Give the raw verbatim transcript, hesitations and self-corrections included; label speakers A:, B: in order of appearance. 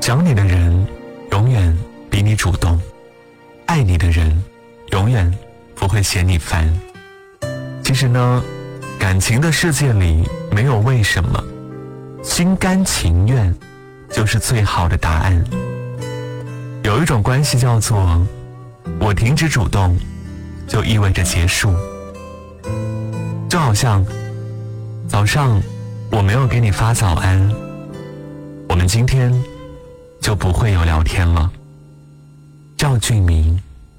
A: 找你的人永远比你主动，爱你的人永远不会嫌你烦。其实呢，感情的世界里没有为什么，心甘情愿就是最好的答案。有一种关系叫做我停止主动就意味着结束，就好像早上我没有给你发早安，我们今天就不会有聊天了。赵俊明。